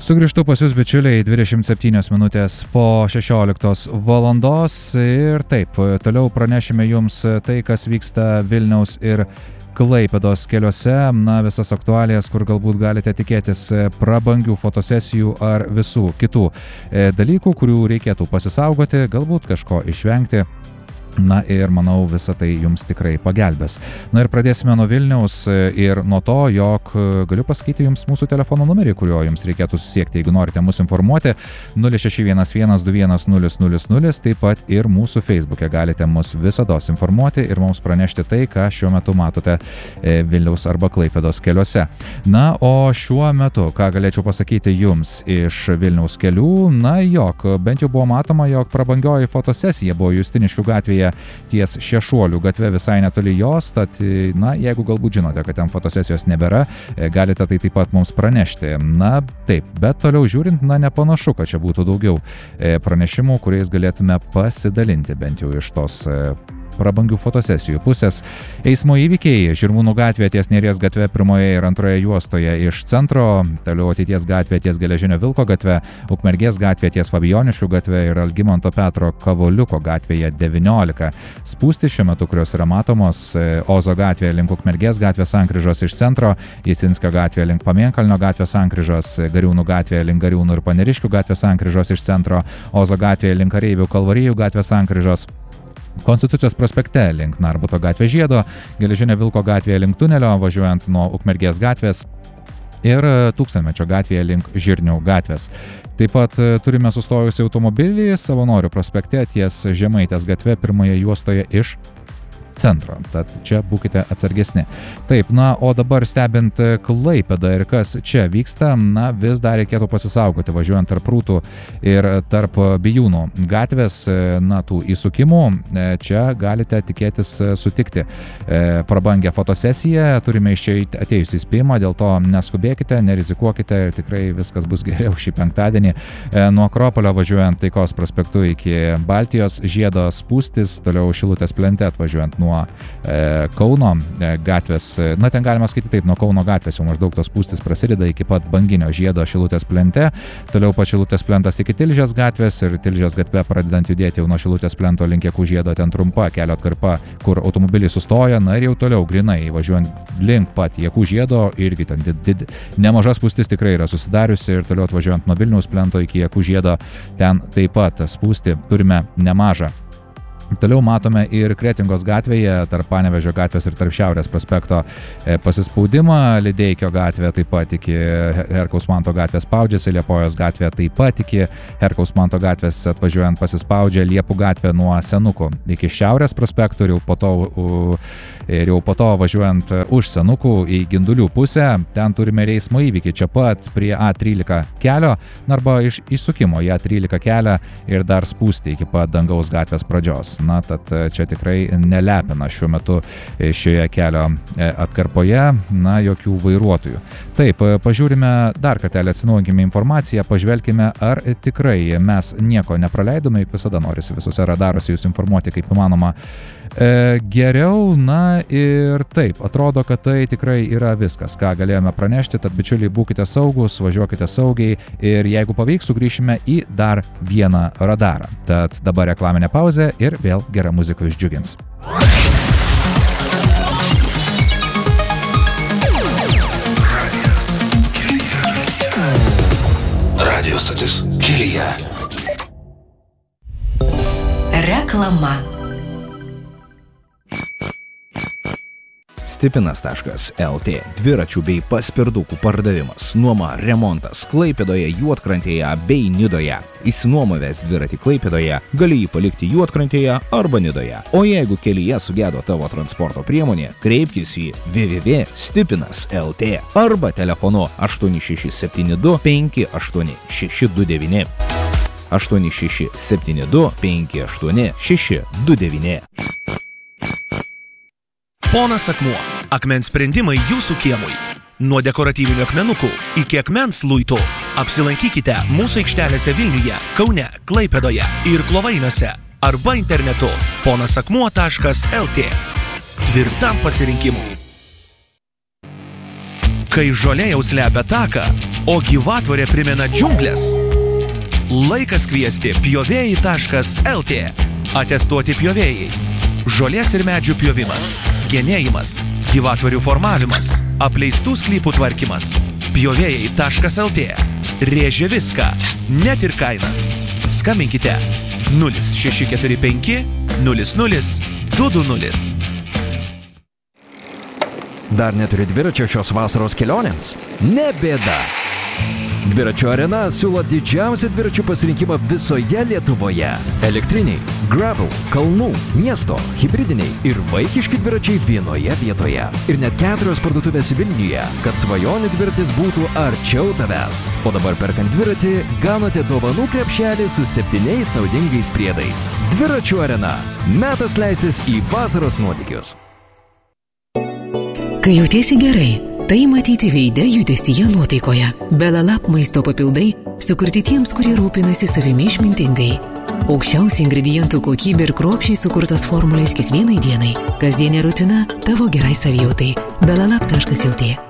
Sugrįžtu pas jūs, bičiuliai, 27 minutės po 16 valandos ir taip, toliau pranešime jums tai, kas vyksta Vilniaus ir Klaipėdos keliuose, visas aktualijas, kur galbūt galite tikėtis prabangių fotosesijų ar visų kitų dalykų, kurių reikėtų pasisaugoti, galbūt kažko išvengti. Ir manau, visa tai jums tikrai pagelbės. Ir pradėsime nuo Vilniaus ir nuo to, jog galiu pasakyti jums mūsų telefono numerį, kurio jums reikėtų susiekti, jeigu norite mus informuoti. 0611210000, taip pat ir mūsų Facebook'e galite mus visados informuoti ir mums pranešti tai, ką šiuo metu matote Vilniaus arba Klaipėdos keliuose. O šiuo metu, ką galėčiau pasakyti jums iš Vilniaus kelių, jog bent jau buvo matoma, jog prabangioji fotosesija buvo Justiniškių gatvėje ties Šešuolių gatve visai netoli jos, tad, jeigu galbūt žinote, kad ten fotosesijos nebėra, galite tai taip pat mums pranešti. Taip, bet toliau žiūrint, nepanašu, kad čia būtų daugiau pranešimų, kuriais galėtume pasidalinti bent jau iš tos prabangių fotosesijų pusės. Eismo įvykiai Žirmūnų gatvė ties Neries gatve pirmoje ir antroje juostoje iš centro, toliau Ateities gatvė ties Geležinio Vilko gatve, Ukmergės gatvė ties Fabijoniškių gatve ir Algimanto Petro Kavoliuko gatvėje 19. Spūstys šiuo metu, kurios yra matomos Ozo gatvėje link Ukmergės gatvės sankryžos iš centro, Jasinskio gatvėje link Pamėnkalnio gatvės sankryžos, Gariūnų gatvėje link Gariūnų ir Paneriškių gatvės sankryžos iš centro, Ozo gatvėje link Kareivių Kalvarijų gatvės sankryžos, Konstitucijos prospekte link Narbuto gatvės žiedo, Geležinio Vilko gatvėje link tunelio, važiuojant nuo Ukmergės gatvės ir Tūkstantmečio gatvėje link Žirnių gatvės. Taip pat turime sustojusį automobilį Savanorių prospekte ties Žemaitės gatve pirmoje juostoje iš centro, tad čia būkite atsargesni. Taip, o dabar stebint Klaipėdą ir kas čia vyksta, vis dar reikėtų pasisaugoti, važiuojant tarp Rūtų ir tarp Bijūnų gatvės, tų įsukimų, čia galite tikėtis sutikti prabangę fotosesiją, turime iš čia atėjusį įspėjimą, dėl to neskubėkite, nerizikuokite ir tikrai viskas bus geriau šį penktadienį. Nuo Akropolio važiuojant Taikos prospektu iki Baltijos žiedo spūstis, toliau Šilutės plente atvažiuojant nuo Kauno gatvės, ten galima skaityti taip, nuo Kauno gatvės jau maždaug tos spūstis prasideda iki pat Banginio žiedo Šilutės plente, toliau pat Šilutės plentas iki Tilžės gatvės ir Tilžės gatve pradedant judėti jau nuo Šilutės plento link Jakų žiedo, ten trumpa kelio atkarpa, kur automobiliai sustoja, ir jau toliau grinai važiuojant link pat Jakų žiedo, irgi ten nemaža spūstis tikrai yra susidariusi ir toliau atvažiuojant nuo Vilniaus plento iki Jakų žiedo, ten taip pat spūstį turime nemažą. Toliau matome ir Kretingos gatvėje, tarp Panevėžio gatvės ir tarp Šiaurės prospekto pasispaudimą, Lideikio gatvė taip pat iki Herkaus Manto gatvės spaudžiasi, Liepojos gatvė taip pat iki Herkaus Manto gatvės atvažiuojant pasispaudžia, Liepų gatvė nuo Senukų iki Šiaurės prospekto ir jau po to važiuojant už Senukų į Gindulių pusę, ten turime eismo įvykį čia pat prie A13 kelio, arba iš įsukimo į A13 kelią ir dar spūsti iki pat Dangaus gatvės pradžios. Tad čia tikrai nelepina šiuo metu šioje kelio atkarpoje, jokių vairuotojų. Taip, pažiūrime dar kartelį, atsinaujinkime informaciją, pažvelkime, ar tikrai mes nieko nepraleidome, juk visada norisi visuose radaruose jūs informuoti kaip įmanoma geriau, ir taip, atrodo, kad tai tikrai yra viskas, ką galėjome pranešti, tad bičiuliai, būkite saugus, važiuokite saugiai ir jeigu pavyks, sugrįšime į dar vieną radarą. Tad dabar reklaminė pauzė ir vėl gera muzika išdžiugins. Radio stotis kelyje. Reklama. Stipinas.lt dviračių bei paspirdukų pardavimas, nuoma, remontas Klaipėdoje, Juodkrantėje bei Nidoje. Išsinuomavęs dviratį Klaipėdoje, gali jį palikti Juodkrantėje arba Nidoje. O jeigu kelyje sugedo tavo transporto priemonė, kreipkis į www.stipinas.lt arba telefonu 8672 58629. 8672 58629. Ponas Akmuo. Akmens sprendimai jūsų kiemui. Nuo dekoratyvinių akmenukų iki akmens luitų. Apsilankykite mūsų aikštelėse Vilniuje, Kaune, Klaipėdoje ir Klovainiuose arba internetu ponasakmuo.lt. Tvirtam pasirinkimui. Kai žolė jau slepia taką, o gyvatvorė primena džiunglės? Laikas kviesti pjovėjai.lt. Atestuoti pjovėjai. Žolės ir medžių pjovimas, genėjimas, gyvatvorių formavimas, apleistų sklypų tvarkymas. Pjovėjai.lt. Rėžia viską, net ir kainas. Skambinkite 0645 00 220. Dar neturi dviračio šios vasaros kelionėms? Ne bėda. Dviračių arena siūlo didžiausią dviračių pasirinkimą visoje Lietuvoje. Elektriniai, gravel, kalnų, miesto, hibridiniai ir vaikiški dviračiai vienoje vietoje. Ir net 4 parduotuvės Vilniuje, kad svajonių dviratis būtų arčiau tavęs. O dabar perkant dviratį, gaunate dovanų krepšelį su 7 naudingais priedais. Dviračių arena. Metas leistis į vasaros nuotykius. Kai jautiesi gerai, tai matyti veide, judesyje, nuotaikoje. Belalap maisto papildai sukurti tiems, kurie rūpinasi savimi išmintingai. Aukščiausia ingredientų kokybė ir kruopščiai sukurtas formulės kiekvienai dienai. Kasdienė rutina tavo gerai savijautai. Belalap.lt